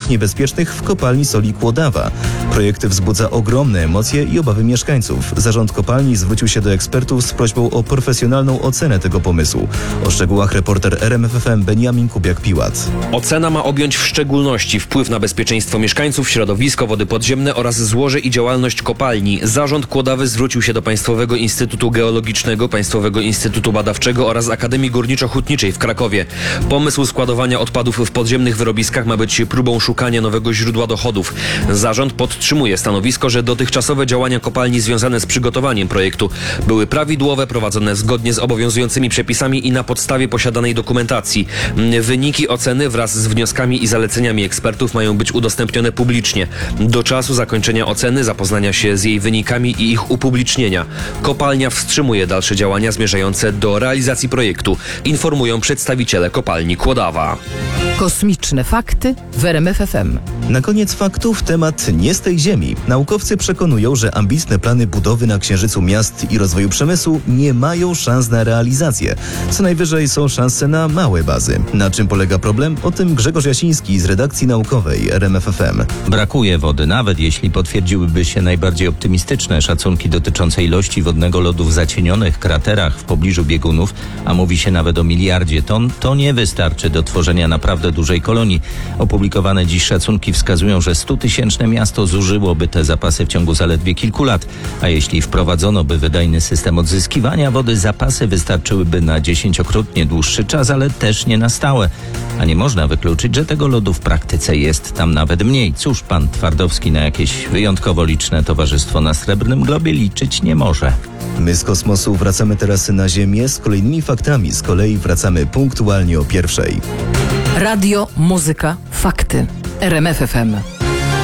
odpadów niebezpiecznych w kopalni soli Kłodawa. Projekt wzbudza ogromne emocje i obawy mieszkańców. Zarząd kopalni zwrócił się do ekspertów z prośbą o profesjonalną ocenę tego pomysłu. O szczegółach reporter RMFFM Beniamin Kubiak-Piłat. Ocena ma objąć w szczególności wpływ na bezpieczeństwo mieszkańców, środowisko, wody podziemne oraz złoże i działalność kopalni. Zarząd Kłodawy zwrócił się do Państwowego Instytutu Geologicznego, Państwowego Instytutu Badawczego oraz Akademii Górniczo-Hutniczej w Krakowie. Pomysł składowania odpadów w podziemnych wyrobiskach ma być próbą szukania nowego źródła dochodów. Zarząd podtrzymuje stanowisko, że dotychczasowe działania kopalni związane z przygotowaniem projektu były prawidłowe, prowadzone zgodnie z obowiązującymi przepisami i na podstawie posiadanej dokumentacji. Wyniki oceny wraz z wnioskami i zaleceniami ekspertów mają być udostępnione publicznie. Do czasu zakończenia oceny, zapoznania się z jej wynikami i ich upublicznienia. Kopalnia wstrzymuje dalsze działania zmierzające do realizacji projektu, informują przedstawiciele kopalni Kłodawa. Kosmiczne fakty w RMFFM. Na koniec faktów temat nie z tej ziemi. Naukowcy przekonują, że ambitne plany budowy na Księżycu miast i rozwoju przemysłu nie mają szans na realizację. Co najwyżej są szanse na małe bazy. Na czym polega problem? O tym Grzegorz Jasiński z redakcji naukowej RMFFM. Brakuje wody, nawet jeśli potwierdziłyby się najbardziej optymistyczne szacunki dotyczące ilości wodnego lodu w zacienionych kraterach w pobliżu biegunów, a mówi się nawet o 1 miliardzie ton, to nie wystarczy do tworzenia naprawdę dużej kolonii. Opublikowane dziś szacunki wskazują, że 100-tysięczne miasto zużyłoby te zapasy w ciągu zaledwie kilku lat, a jeśli wprowadzono by wydajny system odzyskiwania wody, zapasy wystarczyłyby na 10-krotnie dłuższy czas, ale też nie na stałe. A nie można wykluczyć, że tego lodu w praktyce jest tam nawet mniej. Cóż, pan Twardowski na jakieś wyjątkowo liczne towarzystwo na Srebrnym Globie liczyć nie może. My z kosmosu wracamy teraz na Ziemię z kolejnymi faktami. Z kolei wracamy punktualnie o 1:00. Radio, muzyka, fakty. RMFFM.